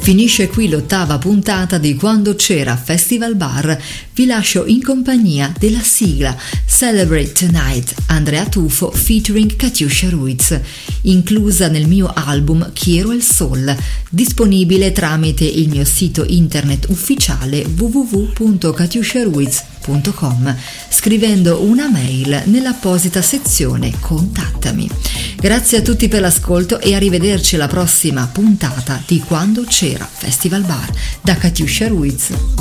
Finisce qui l'8ª puntata di Quando c'era Festival Bar. Vi lascio in compagnia della sigla Celebrate Tonight, Andrea Tufo featuring Katiuscia Ruiz, inclusa nel mio album Quiero el Sol, disponibile tramite il mio sito internet ufficiale www.katiusciaruiz.com, scrivendo una mail nell'apposita sezione Contattami. Grazie a tutti per l'ascolto e arrivederci alla prossima puntata di Quando c'era Festival Bar da Katiuscia Ruiz.